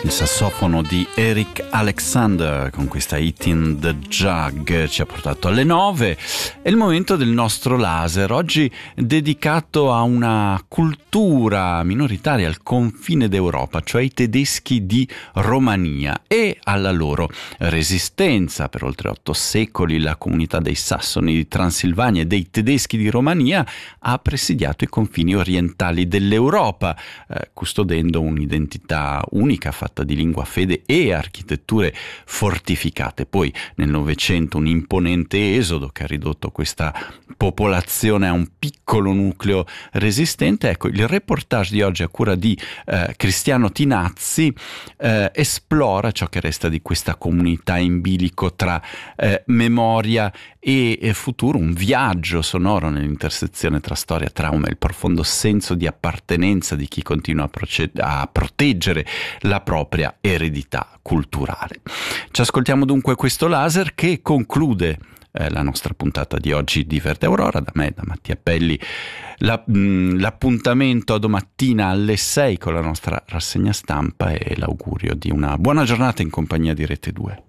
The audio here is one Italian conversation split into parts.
Il sassofono di Eric Alexander con questa Hit in the Jug ci ha portato alle 9. È il momento del nostro laser, oggi dedicato a una cultura minoritaria al confine d'Europa, cioè i tedeschi di Romania, e alla loro resistenza. Per oltre 8 secoli la comunità dei sassoni di Transilvania e dei tedeschi di Romania ha presidiato i confini orientali dell'Europa, custodendo un'identità unica fatta di lingua, fede e architetture fortificate. Poi nel Novecento un imponente esodo che ha ridotto questa popolazione a un piccolo nucleo resistente. Ecco, il reportage di oggi a cura di Cristiano Tinazzi esplora ciò che resta di questa comunità in bilico tra memoria e futuro, un viaggio sonoro nell'intersezione tra storia, trauma e il profondo senso di appartenenza di chi continua a proteggere la propria eredità culturale. Ci ascoltiamo dunque questo laser che conclude la nostra puntata di oggi di Verde Aurora. Da me, da Mattia Pelli, l'appuntamento a domattina alle 6 con la nostra rassegna stampa e l'augurio di una buona giornata in compagnia di Rete 2.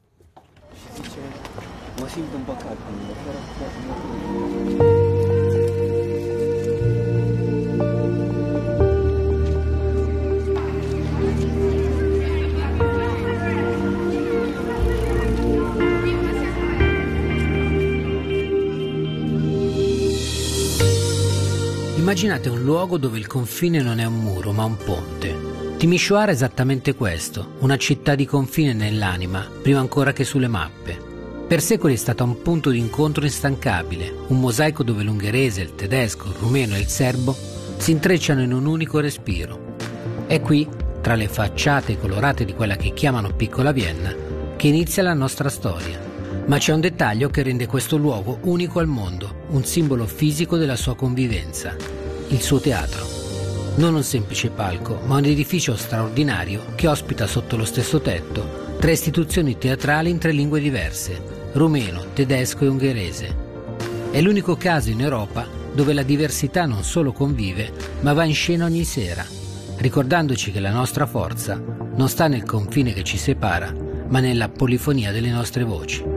Immaginate un luogo dove il confine non è un muro ma un ponte. Timișoara è esattamente questo, una città di confine nell'anima, prima ancora che sulle mappe. Per secoli è stata un punto di incontro instancabile, un mosaico dove l'ungherese, il tedesco, il rumeno e il serbo si intrecciano in un unico respiro. È qui, tra le facciate colorate di quella che chiamano Piccola Vienna, che inizia la nostra storia. Ma c'è un dettaglio che rende questo luogo unico al mondo, un simbolo fisico della sua convivenza: il suo teatro. Non un semplice palco, ma un edificio straordinario che ospita sotto lo stesso tetto 3 istituzioni teatrali in 3 lingue diverse: rumeno, tedesco e ungherese. È l'unico caso in Europa dove la diversità non solo convive, ma va in scena ogni sera, ricordandoci che la nostra forza non sta nel confine che ci separa, ma nella polifonia delle nostre voci.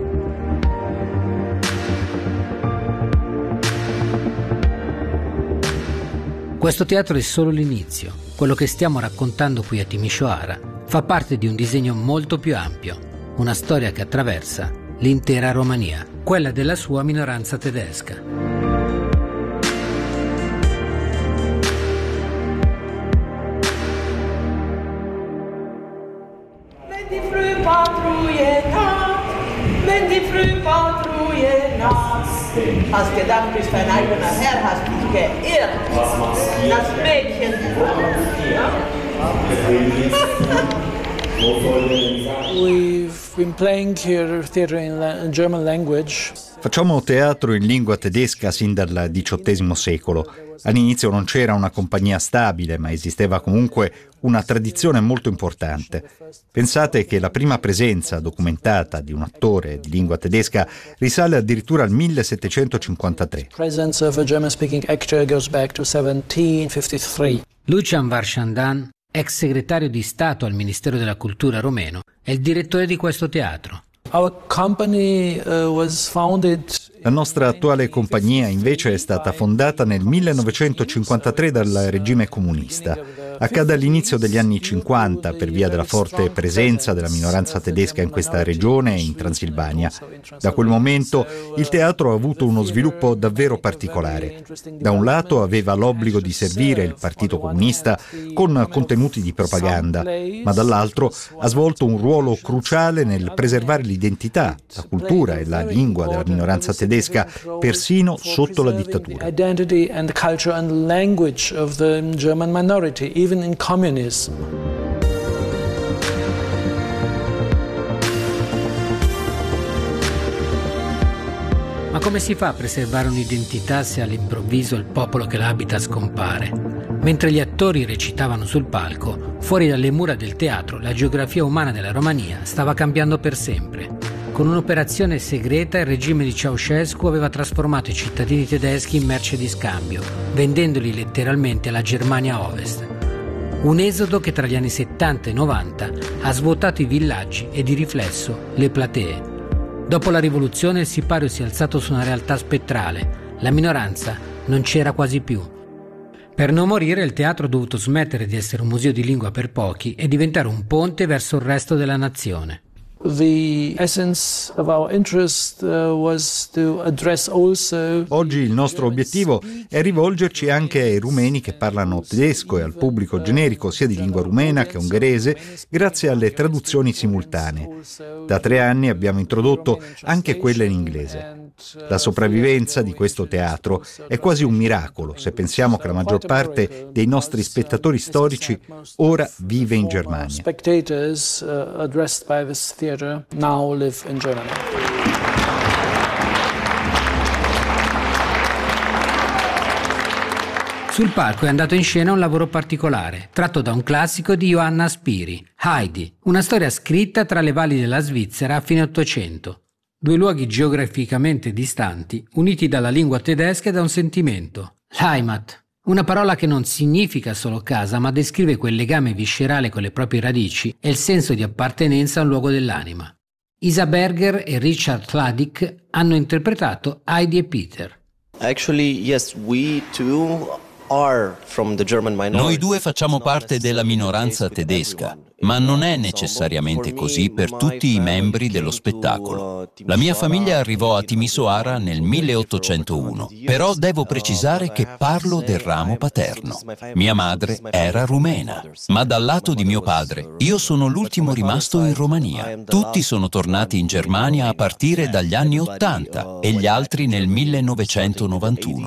Questo teatro è solo l'inizio. Quello che stiamo raccontando qui a Timișoara fa parte di un disegno molto più ampio, una storia che attraversa l'intera Romania, quella della sua minoranza tedesca. Hast gedacht, du bist dein eigener Herr, hast dich geirrt. Das Mädchen. We've been playing here theater in German language. Facciamo teatro in lingua tedesca sin dal XVIII secolo. All'inizio non c'era una compagnia stabile, ma esisteva comunque una tradizione molto importante. Pensate che la prima presenza documentata di un attore di lingua tedesca risale addirittura al 1753. Presence of a German-speaking actor goes back to 1753. Lucian Varșandan, ex segretario di Stato al Ministero della Cultura romeno, è il direttore di questo teatro. Our company was founded. La nostra attuale compagnia invece è stata fondata nel 1953 dal regime comunista. Accade all'inizio degli anni 50 per via della forte presenza della minoranza tedesca in questa regione e in Transilvania. Da quel momento il teatro ha avuto uno sviluppo davvero particolare. Da un lato aveva l'obbligo di servire il Partito Comunista con contenuti di propaganda, ma dall'altro ha svolto un ruolo cruciale nel preservare l'identità, la cultura e la lingua della minoranza tedesca, persino sotto la dittatura. Identity and culture and language of the German minority, even in communism. Ma come si fa a preservare un'identità se all'improvviso il popolo che la abita scompare? Mentre gli attori recitavano sul palco, fuori dalle mura del teatro, la geografia umana della Romania stava cambiando per sempre. Con un'operazione segreta il regime di Ceausescu aveva trasformato i cittadini tedeschi in merce di scambio, vendendoli letteralmente alla Germania Ovest. Un esodo che tra gli anni 70 e 90 ha svuotato i villaggi e di riflesso le platee. Dopo la rivoluzione il sipario si è alzato su una realtà spettrale. La minoranza non c'era quasi più. Per non morire il teatro ha dovuto smettere di essere un museo di lingua per pochi e diventare un ponte verso il resto della nazione. The essence of our interest was to address also. Oggi il nostro obiettivo è rivolgerci anche ai rumeni che parlano tedesco e al pubblico generico sia di lingua rumena che ungherese grazie alle traduzioni simultanee. Da 3 anni abbiamo introdotto anche quelle in inglese. La sopravvivenza di questo teatro è quasi un miracolo se pensiamo che la maggior parte dei nostri spettatori storici ora vive in Germania. Now live in Germany. Sul palco è andato in scena un lavoro particolare, tratto da un classico di Johanna Spiri, Heidi, una storia scritta tra le valli della Svizzera a fine Ottocento. 2 luoghi geograficamente distanti, uniti dalla lingua tedesca e da un sentimento, l'Heimat. Una parola che non significa solo casa, ma descrive quel legame viscerale con le proprie radici e il senso di appartenenza a un luogo dell'anima. Isa Berger e Richard Hladik hanno interpretato Heidi e Peter. Actually, yes, we too are from the German minority. Noi 2 facciamo parte della minoranza tedesca, ma non è necessariamente così per tutti i membri dello spettacolo. La mia famiglia arrivò a Timisoara nel 1801, però devo precisare che parlo del ramo paterno. Mia madre era rumena, ma dal lato di mio padre io sono l'ultimo rimasto in Romania. Tutti sono tornati in Germania a partire dagli anni 80 e gli altri nel 1991.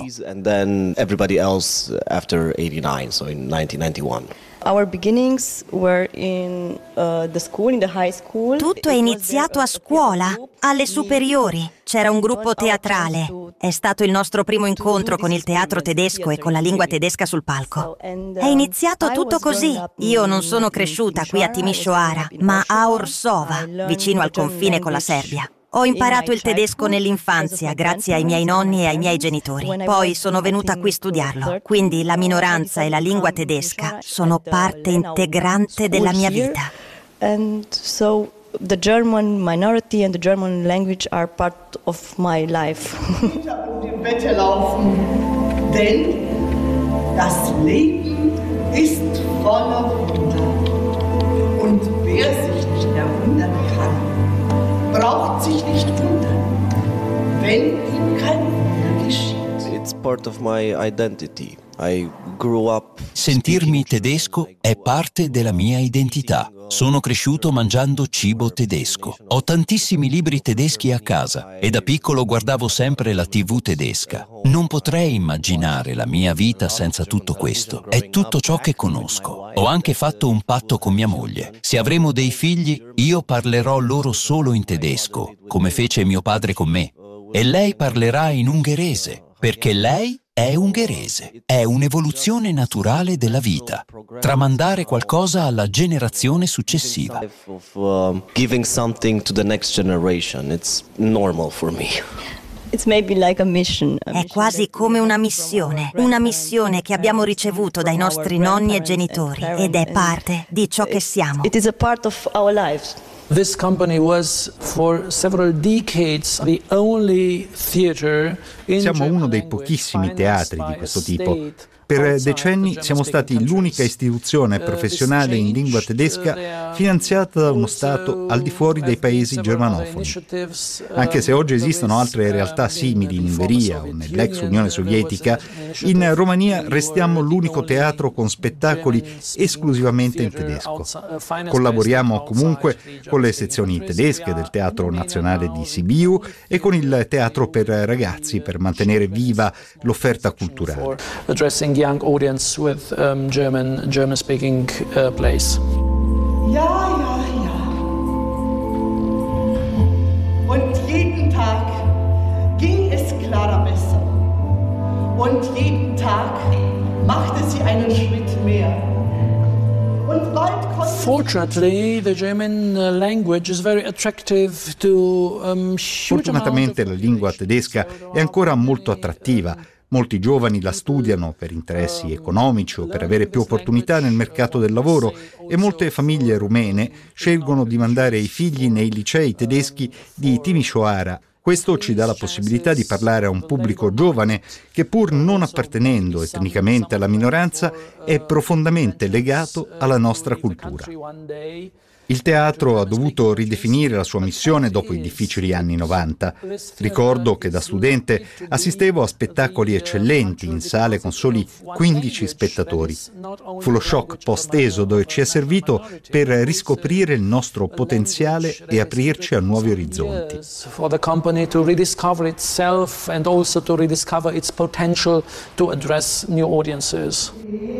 Our beginnings were in the school, in the high school. Tutto è iniziato a scuola, alle superiori. C'era un gruppo teatrale. È stato il nostro primo incontro con il teatro tedesco e con la lingua tedesca sul palco. È iniziato tutto così. Io non sono cresciuta qui a Timisoara, ma a Orsova, vicino al confine con la Serbia. Ho imparato il tedesco nell'infanzia grazie ai miei nonni e ai miei genitori. Poi sono venuta qui a studiarlo. Quindi la minoranza e la lingua tedesca sono parte integrante della mia vita. And so the German minority and the German language are part of my life. Die Wette laufen, denn das Leben ist voller Wunder. Und wer sich nicht erwundern kann, braucht sich nicht wundern, wenn ihm kein Wunder geschieht. It's part of my identity. I grew up. Sentirmi tedesco è parte della mia identità. Sono cresciuto mangiando cibo tedesco. Ho tantissimi libri tedeschi a casa e da piccolo guardavo sempre la TV tedesca. Non potrei immaginare la mia vita senza tutto questo. È tutto ciò che conosco. Ho anche fatto un patto con mia moglie. Se avremo dei figli, io parlerò loro solo in tedesco, come fece mio padre con me. E lei parlerà in ungherese, perché lei è ungherese. È un'evoluzione naturale della vita. Tramandare qualcosa alla generazione successiva. Giving something to the next generation. It's normal for me. It's maybe like a mission. È quasi come una missione che abbiamo ricevuto dai nostri nonni e genitori ed è parte di ciò che siamo. It is a part of our lives. This company was for several decades the only theater in Siamo Germany uno dei language pochissimi financed teatri by di a questo tipo. state. Per decenni siamo stati l'unica istituzione professionale in lingua tedesca finanziata da uno Stato al di fuori dei paesi germanofoni. Anche se oggi esistono altre realtà simili in Ungheria o nell'ex Unione Sovietica, in Romania restiamo l'unico teatro con spettacoli esclusivamente in tedesco. Collaboriamo comunque con le sezioni tedesche del Teatro Nazionale di Sibiu e con il Teatro per Ragazzi per mantenere viva l'offerta culturale. Young audience with German speaking plays. Ja, ja, ja. Und jeden Tag ging es Clara besser. Und jeden Tag machte sie einen Schritt mehr. Und bald Fortunately, the German language is very attractive to Fortunatamente la lingua tedesca è ancora molto attrattiva Molti giovani la studiano per interessi economici o per avere più opportunità nel mercato del lavoro e molte famiglie rumene scelgono di mandare i figli nei licei tedeschi di Timișoara. Questo ci dà la possibilità di parlare a un pubblico giovane che, pur non appartenendo etnicamente alla minoranza, è profondamente legato alla nostra cultura. Il teatro ha dovuto ridefinire la sua missione dopo i difficili anni 90. Ricordo che da studente assistevo a spettacoli eccellenti in sale con soli 15 spettatori. Fu lo shock post-esodo e ci è servito per riscoprire il nostro potenziale e aprirci a nuovi orizzonti. For the company to rediscover itself and also to rediscover its potential to address new audiences.